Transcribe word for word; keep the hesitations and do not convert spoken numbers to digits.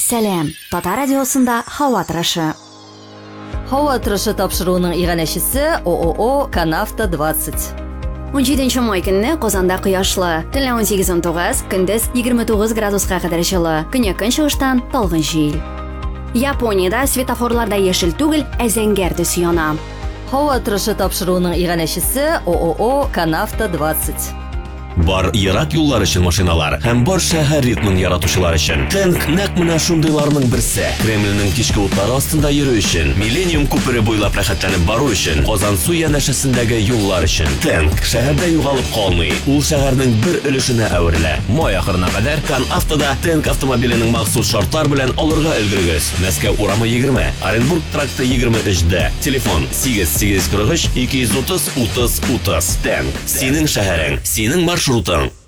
Сәлем, Татар радиосында һава торышы. Һава торышы тапшыруының иганәчесе ООО «Канавто двадцать». он җиденче май көнне Казанда кояшлы. Төнлә он сигез - он тугыз, көндез егерме тугыз градуска кадәр җылы. Көньяк көнчыгыштан талгын җил. Япониядә светофорларда яшел түгел, ә зәңгәр төс яна. Һава торышы тапшыруының иганәчесе ООО «Канавто двадцать». Бар ерак юллар өчен машиналар һәм бар шәһәр ритмын яратучылар өчен. Тэнк нәкъ менә шундыйларның берсе. Кремльнең кичке утлары астында йөрү өчен, Миллениум күпере буйлап рәхәтләнеп бару өчен, Казан су янәшәсендәге юллар өчен. Тэнк шәһәрдә югалып калмый. Ул шәһәрнең бер өлешенә әверелә. Май ахырына кадәр Канавтода Тэнк автомобиленең махсус шартлар белән алырга өлгерегез. Мәскәү урамы егерме, Оренбург тракты егерме өчдә. Телефон сигез сигез кырык өч ике йөз утыз утыз утыз. Тэнк синең шәһәрең, синең маршрутың.